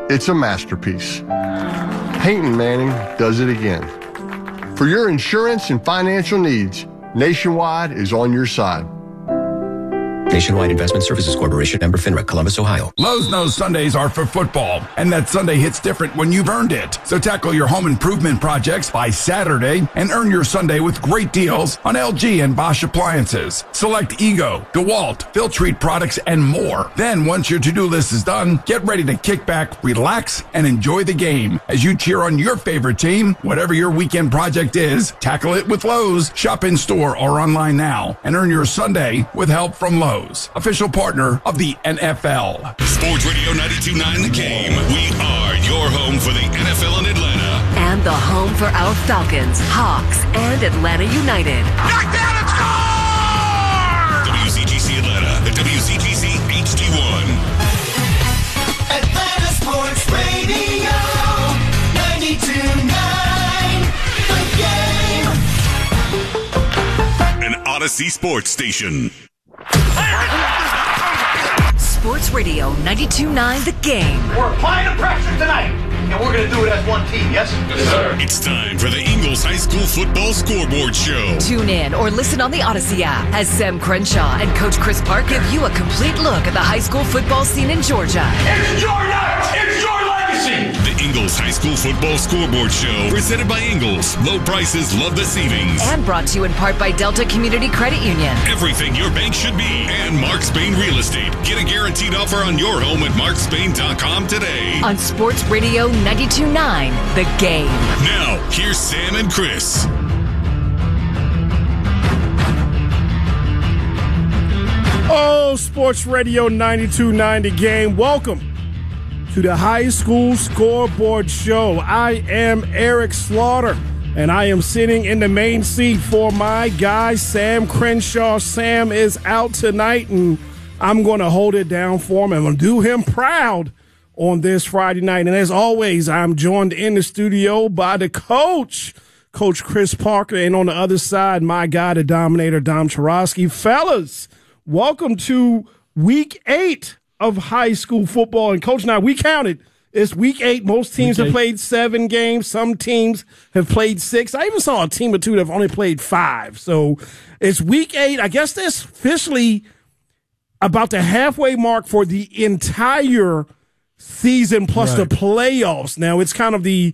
it's a masterpiece. Peyton Manning does it again. For your insurance and financial needs, Nationwide is on your side. Nationwide Investment Services Corporation, member FINRA, Columbus, Ohio. Lowe's knows Sundays are for football, and that Sunday hits different when you've earned it. So tackle your home improvement projects by Saturday and earn your Sunday with great deals on LG and Bosch appliances. Select Ego, DeWalt, Filtrete products, and more. Then, once your to-do list is done, get ready to kick back, relax, and enjoy the game as you cheer on your favorite team. Whatever your weekend project is, tackle it with Lowe's. Shop in store or online now and earn your Sunday with help from Lowe's, official partner of the NFL. Sports Radio 92.9 The Game. We are your home for the NFL in Atlanta. And the home for our Falcons, Hawks, and Atlanta United. Knockdown and score! WCGC Atlanta, the WCGC HD1. Atlanta Sports Radio 92.9 The Game. An Odyssey Sports Station. Sports Radio 92.9 The Game. We're applying the pressure tonight, and we're going to do it as one team, yes? Yes, sir. It's time for the Ingles High School Football Scoreboard Show. Tune in or listen on the Odyssey app as Sam Crenshaw and Coach Chris Park give you a complete look at the high school football scene in Georgia. It's your night! It's your legacy! The Ingles High School Football Scoreboard Show, presented by Ingles. Low prices, love the savings. And brought to you in part by Delta Community Credit Union. Everything your bank should be. And Mark Spain Real Estate. Get a guaranteed offer on your home at markspain.com today. On Sports Radio 92.9 The Game. Now, here's Sam and Chris. Oh, Sports Radio 92.9 The Game. Welcome to the High School Scoreboard Show. I am Eric Slaughter, and I am sitting in the main seat for my guy, Sam Crenshaw. Sam is out tonight, and I'm going to hold it down for him. I'm going to do him proud on this Friday night. And as always, I'm joined in the studio by the coach, Coach Chris Parker, and on the other side, my guy, the Dominator, Dom Chorosky. Fellas, welcome to Week 8 of high school football. And, Coach, now we counted. It's Week 8. Most teams have played 7 games. Some teams have played 6. I even saw a team or two that have only played 5. So it's Week 8. I guess that's officially about the halfway mark for the entire season plus the playoffs. Now it's kind of the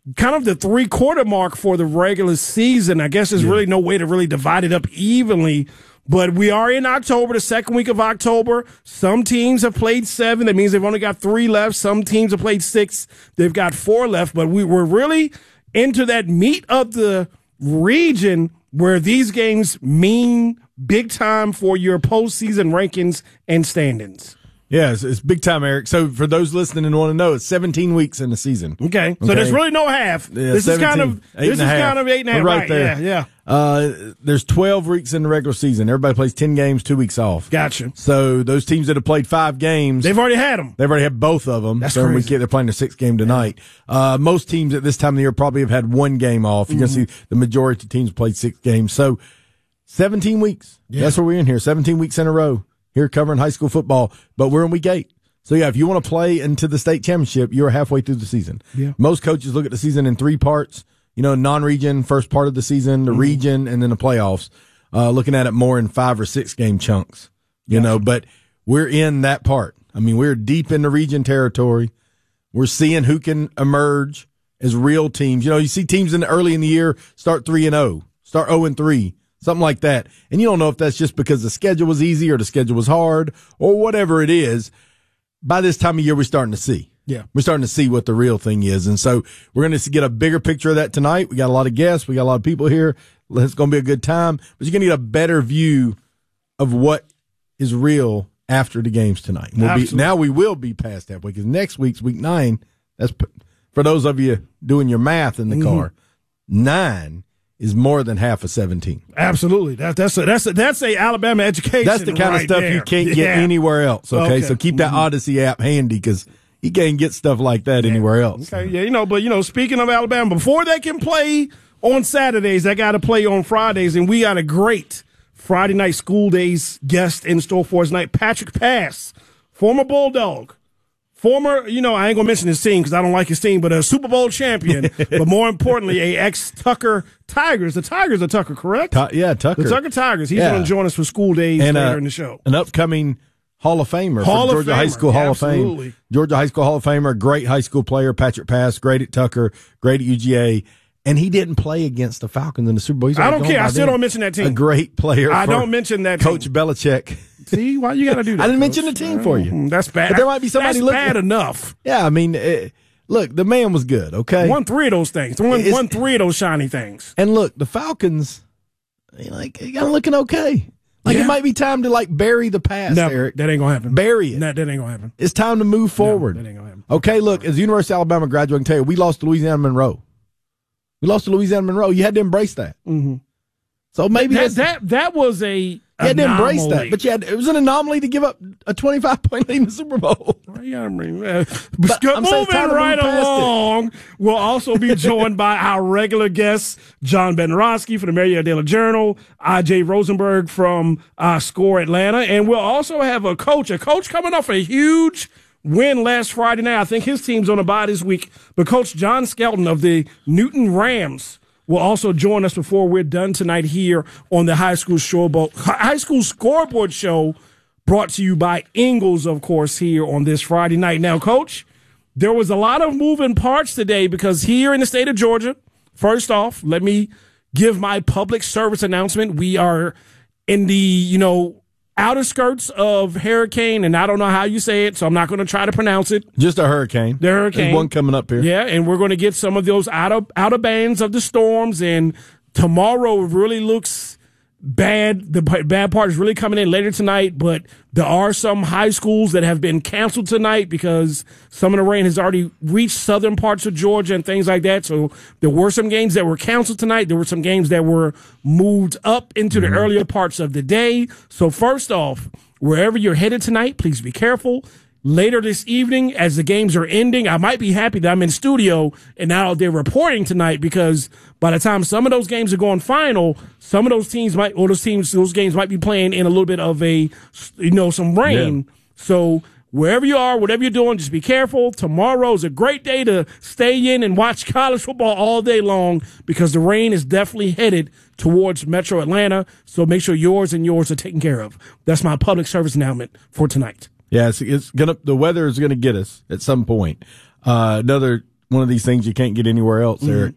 3/4 mark for the regular season. I guess there's really no way to really divide it up evenly. But we are in October, the second week of October. Some teams have played 7. That means they've only got 3 left. Some teams have played 6. They've got 4 left. But we're really into that meat of the region where these games mean big time for your postseason rankings and standings. Yeah, it's big time, Eric. So for those listening and want to know, it's 17 weeks in the season. Okay. So there's really no half. Yeah, this is kind of 8.5. Right there. Yeah. There's 12 weeks in the regular season. Everybody plays 10 games, 2 weeks off. Gotcha. So those teams that have played 5 games, they've already had them. They've already had both of them. That's so crazy. they're playing their 6th game tonight. Most teams at this time of the year probably have had 1 game off. You're going to see the majority of teams played 6 games. So 17 weeks. Yeah. That's what we're in here. 17 weeks in a row here covering high school football. But we're in week 8. So, yeah, if you want to play into the state championship, you're halfway through the season. Yeah. Most coaches look at the season in 3 parts. You know, non-region, first part of the season, the region, and then the playoffs. Looking at it more in 5 or 6 game chunks, you know, but we're in that part. I mean, we're deep in the region territory. We're seeing who can emerge as real teams. You know, you see teams early in the year start 3-0, start 0-3, something like that. And you don't know if that's just because the schedule was easy or the schedule was hard or whatever it is. By this time of year, we're starting to see. Yeah. We're starting to see what the real thing is. And so we're going to get a bigger picture of that tonight. We got a lot of guests. We got a lot of people here. It's going to be a good time. But you're going to get a better view of what is real after the games tonight. Now we will be past halfway because next week's week 9. That's for those of you doing your math in the car. 9 is more than half of 17. Absolutely. That's a Alabama education. That's the kind of stuff you can't get anywhere else. Okay. So keep that Odyssey app handy because you can't get stuff like that anywhere else. Okay. Yeah. But speaking of Alabama, before they can play on Saturdays, they got to play on Fridays, and we got a great Friday night school days guest in store for us tonight. Patrick Pass, former Bulldog, former, I ain't going to mention his team because I don't like his team, but a Super Bowl champion, but more importantly, a ex-Tucker Tigers. The Tigers are Tucker, correct? Yeah, Tucker. The Tucker Tigers. He's going to join us for school days later in the show. An upcoming Hall of Famer for Georgia High School Hall of Fame. Georgia High School Hall of Famer, great high school player, Patrick Pass, great at Tucker, great at UGA. And he didn't play against the Falcons in the Super Bowl. I don't care. I still don't mention that team. A great player. I don't mention that Coach team. Belichick. See, why you got to do that? I didn't mention the team for you. That's bad. But there might be somebody That's bad enough. Yeah, I mean, look, the man was good, okay? Won 3 of those things. Won 3 of those shiny things. And look, the Falcons, you got looking okay. It might be time to, bury the past, Eric. That ain't going to happen. Bury it. That ain't going to happen. It's time to move forward. That ain't going to happen. Okay, look, as a University of Alabama graduate, I can tell you, we lost to Louisiana Monroe. You had to embrace that. Mm-hmm. So maybe that was a you had to embrace that. But it was an anomaly to give up a 25-point lead in the Super Bowl. Moving right along, we'll also be joined by our regular guests, John Benrosky from the Marietta Journal, I.J. Rosenberg from Score Atlanta, and we'll also have a coach coming off a huge win last Friday night. I think his team's on a bye this week. But Coach John Skelton of the Newton Rams will also join us before we're done tonight here on the High School Scoreboard Show, brought to you by Ingles, of course, here on this Friday night. Now, Coach, there was a lot of moving parts today because here in the state of Georgia, first off, let me give my public service announcement. We are in the, outer skirts of hurricane, and I don't know how you say it, so I'm not going to try to pronounce it. Just a hurricane. The hurricane. There's one coming up here. Yeah, and we're going to get some of those outer bands of the storms, and tomorrow really looks bad. The bad part is really coming in later tonight, but there are some high schools that have been canceled tonight because some of the rain has already reached southern parts of Georgia and things like that. So there were some games that were canceled tonight. There were some games that were moved up into the earlier parts of the day. So first off, wherever you're headed tonight, please be careful. Later this evening, as the games are ending, I might be happy that I'm in studio and not out there reporting tonight, because by the time some of those games are going final, some of those games might be playing in a little bit of some rain. Yeah. So wherever you are, whatever you're doing, just be careful. Tomorrow is a great day to stay in and watch college football all day long, because the rain is definitely headed towards Metro Atlanta. So make sure yours are taken care of. That's my public service announcement for tonight. Yeah, the weather is gonna get us at some point. Another one of these things you can't get anywhere else, Eric.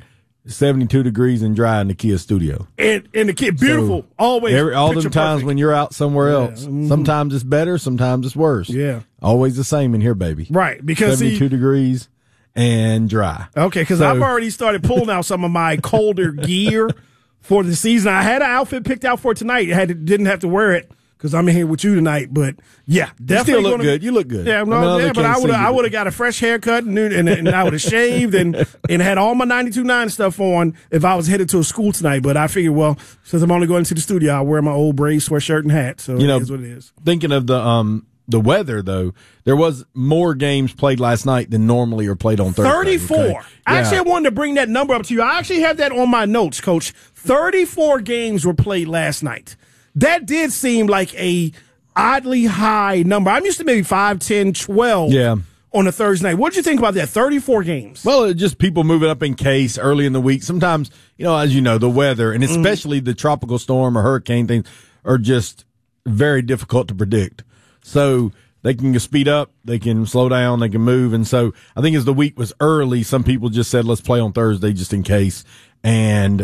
72 degrees and dry in the Kia studio. And the Kia, beautiful. So always. All them times perfect. When you're out somewhere else, sometimes it's better, sometimes it's worse. Yeah. Always the same in here, baby. Right. Because 72 degrees and dry. Okay, because I've already started pulling out some of my colder gear for the season. I had an outfit picked out for tonight. Didn't have to wear it because I'm in here with you tonight. But yeah, definitely. You still look good. You look good. Yeah, but I would have got a fresh haircut and I would have shaved and had all my 92.9 stuff on if I was headed to a school tonight. But I figured, well, since I'm only going to the studio, I'll wear my old braid sweatshirt and hat. So it is what it is. Thinking of the weather, though, there was more games played last night than normally are played on Thursday. 34. Okay? Actually, I wanted to bring that number up to you. I actually have that on my notes, Coach. 34 games were played last night. That did seem like a oddly high number. I'm used to maybe 5, 10, 12 on a Thursday night. What did you think about that? 34 games. Well, it's just people moving up in case early in the week. Sometimes, as you know, the weather, and especially the tropical storm or hurricane things, are just very difficult to predict. So they can speed up, they can slow down, they can move. And so I think as the week was early, some people just said, let's play on Thursday just in case. And,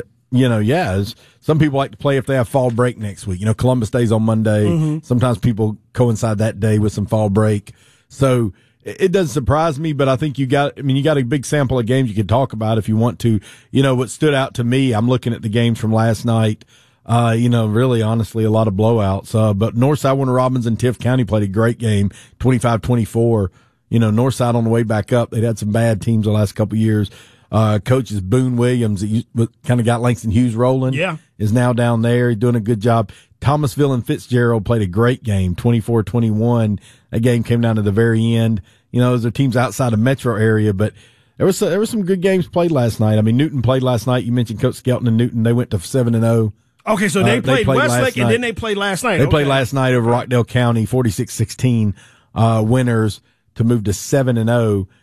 some people like to play if they have fall break next week. Columbus Day's on Monday. Sometimes people coincide that day with some fall break. So it doesn't surprise me, but I think you got a big sample of games you could talk about if you want to. What stood out to me, I'm looking at the games from last night. Really, honestly, a lot of blowouts. But Northside, Warner Robins, and Tift County played a great game, 25-24. Northside on the way back up. They'd had some bad teams the last couple of years. Coaches Boone Williams, that kind of got Langston Hughes rolling, is now down there. He's doing a good job. Thomasville and Fitzgerald played a great game, 24-21. That game came down to the very end. Those are teams outside of metro area, but there was some good games played last night. I mean, Newton played last night. You mentioned Coach Skelton and Newton. They went to 7-0. Okay, so they played Westlake, and then they played last night. They played last night over Rockdale County, 46-16 winners. to move to 7-0